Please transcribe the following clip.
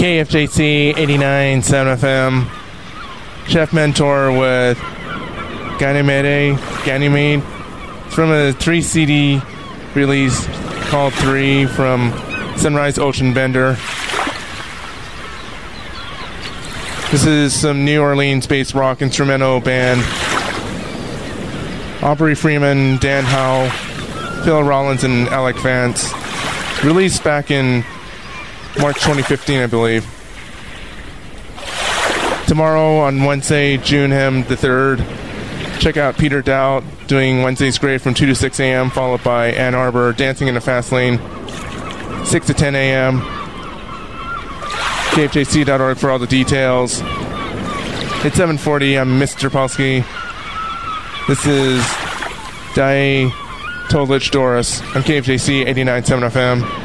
KFJC 89.7 FM. Chef Mentor with Ganymede. It's from a 3 CD release called 3 from Sunrise Ocean Bender. This is some New Orleans-based rock instrumental band. Aubrey Freeman, Dan Howe, Phil Rollins, and Alec Vance. Released back in March 2015, I believe. Tomorrow on Wednesday, June the 3rd, check out Peter Dowd doing Wednesday's Grave from 2 to 6 a.m., followed by Ann Arbor, Dancing in the Fast Lane, 6 to 10 a.m. KFJC.org for all the details. It's 7:40. I'm Mr. Polsky. This is Die Tolich Doris on KFJC 89.7 FM.